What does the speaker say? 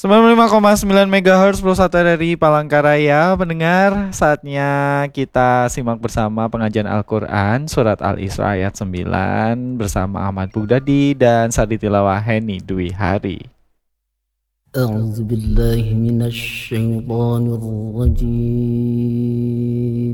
95,9 MHz Pulsa RRI Palangkaraya. Pendengar, saatnya kita simak bersama pengajian Al-Quran Surat Al-Isra ayat 9 bersama Ahmad Bugdadi dan Sadi Tilawah Heni Dwi Hari. أعوذ بالله من الشيطان الرجيم